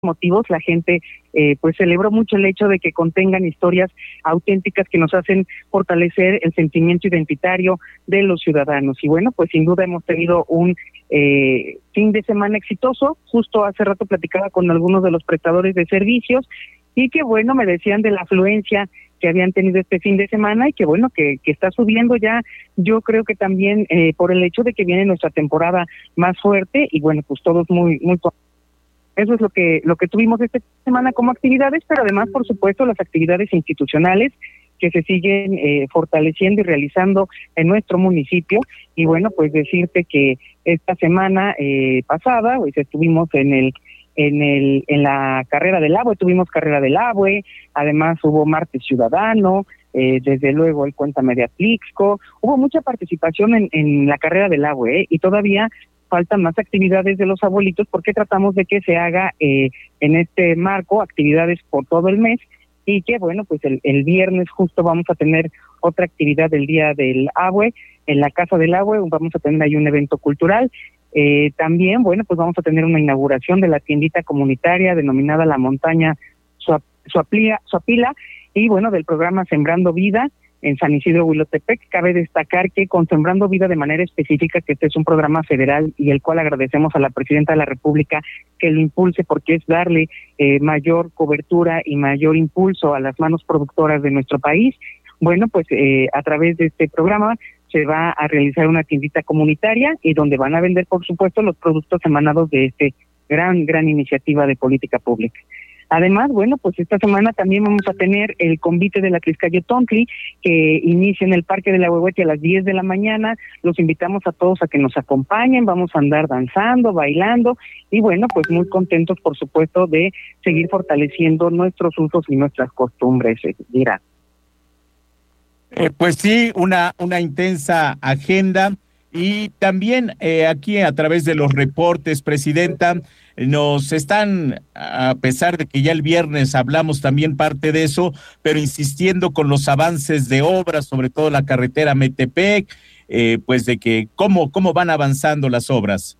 motivos la gente pues celebró mucho el hecho de que contengan historias auténticas que nos hacen fortalecer el sentimiento identitario de los ciudadanos. Y bueno, pues sin duda hemos tenido un fin de semana exitoso. Justo hace rato platicaba con algunos de los prestadores de servicios y que bueno, me decían de la afluencia que habían tenido este fin de semana y que bueno, que está subiendo ya. Yo creo que también por el hecho de que viene nuestra temporada más fuerte y bueno, pues todos muy eso es lo que tuvimos esta semana como actividades, pero además, por supuesto, las actividades institucionales que se siguen fortaleciendo y realizando en nuestro municipio. Y bueno, pues decirte que esta semana pasada, pues estuvimos en la carrera del agua, tuvimos carrera del agua, además hubo martes ciudadano, desde luego el Cuéntame de Atlixco, hubo mucha participación en la carrera del agua, y todavía faltan más actividades de los abuelitos porque tratamos de que se haga en este marco actividades por todo el mes y que bueno, pues el viernes justo vamos a tener otra actividad del Día del Agua en la Casa del Agua, vamos a tener ahí un evento cultural. También, bueno, pues vamos a tener una inauguración de la tiendita comunitaria denominada La Montaña Suapila y bueno, del programa Sembrando Vida en San Isidro Huilotepec. Cabe destacar que con Sembrando Vida de manera específica, que este es un programa federal y el cual agradecemos a la Presidenta de la República que lo impulse porque es darle mayor cobertura y mayor impulso a las manos productoras de nuestro país. Bueno, pues a través de este programa se va a realizar una tiendita comunitaria y donde van a vender, por supuesto, los productos emanados de este gran iniciativa de política pública. Además, bueno, pues esta semana también vamos a tener el convite de la Tliscayotontli que inicia en el Parque de la Huehuete a las 10 de la mañana. Los invitamos a todos a que nos acompañen, vamos a andar danzando, bailando y bueno, pues muy contentos, por supuesto, de seguir fortaleciendo nuestros usos y nuestras costumbres, Gira. Pues sí, una intensa agenda y también aquí a través de los reportes, Presidenta, nos están, a pesar de que ya el viernes hablamos también parte de eso, pero insistiendo con los avances de obras, sobre todo la carretera Metepec, pues de que cómo van avanzando las obras.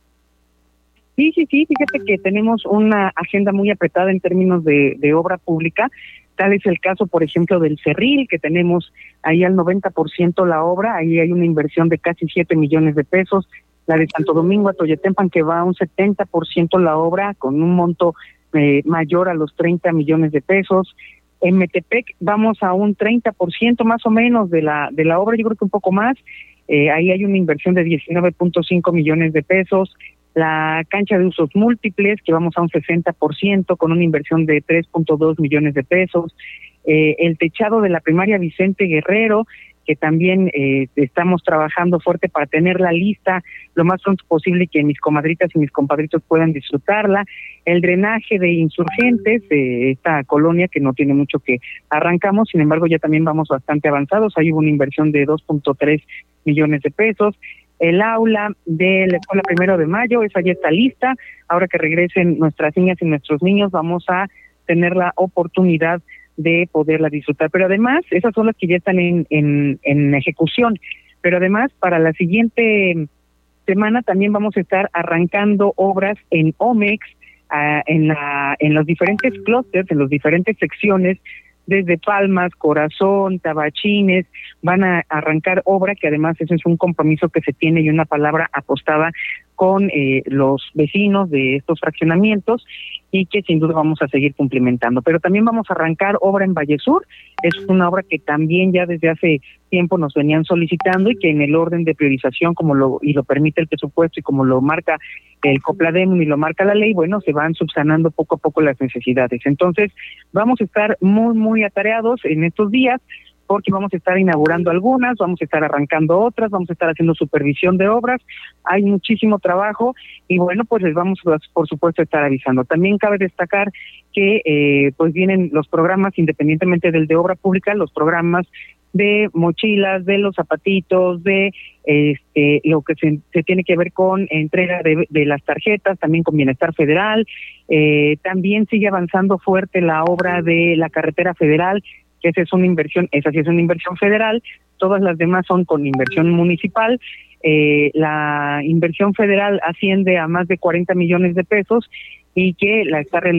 Sí, fíjate que tenemos una agenda muy apretada en términos de obra pública. Tal es el caso, por ejemplo, del Cerril, que tenemos ahí al 90% la obra, ahí hay una inversión de casi 7 millones de pesos, la de Santo Domingo a Toyetempan, que va a un 70% la obra, con un monto mayor a los 30 millones de pesos. En Metepec vamos a un 30% más o menos de la obra, yo creo que un poco más, ahí hay una inversión de 19.5 millones de pesos. La cancha de usos múltiples, que vamos a un 60% con una inversión de 3.2 millones de pesos. El techado de la primaria Vicente Guerrero, que también estamos trabajando fuerte para tener la lista lo más pronto posible y que mis comadritas y mis compadritos puedan disfrutarla. El drenaje de Insurgentes, de esta colonia que no tiene mucho que arrancamos, sin embargo ya también vamos bastante avanzados, ahí hubo una inversión de 2.3 millones de pesos. El aula de la Escuela 1 de Mayo, esa ya está lista. Ahora que regresen nuestras niñas y nuestros niños, vamos a tener la oportunidad de poderla disfrutar. Pero además, esas son las que ya están en ejecución. Pero además, para la siguiente semana también vamos a estar arrancando obras en Omex, en los diferentes clústeres, en las diferentes secciones, desde Palmas, Corazón, Tabachines, van a arrancar obra, que además ese es un compromiso que se tiene y una palabra apostada con los vecinos de estos fraccionamientos y que sin duda vamos a seguir cumplimentando. Pero también vamos a arrancar obra en Vallesur, es una obra que también ya desde hace tiempo nos venían solicitando y que en el orden de priorización lo permite el presupuesto y como lo marca el COPLADEM y lo marca la ley, bueno, se van subsanando poco a poco las necesidades. Entonces, vamos a estar muy atareados en estos días porque vamos a estar inaugurando algunas, vamos a estar arrancando otras, vamos a estar haciendo supervisión de obras, hay muchísimo trabajo y bueno, pues les vamos por supuesto a estar avisando. También cabe destacar que pues vienen los programas, independientemente del de obra pública, los programas de mochilas, de los zapatitos, de lo que se tiene que ver con entrega de las tarjetas, también con Bienestar Federal. También sigue avanzando fuerte la obra de la carretera federal, que esa sí es una inversión federal, todas las demás son con inversión municipal. La inversión federal asciende a más de 40 millones de pesos y que la está realizando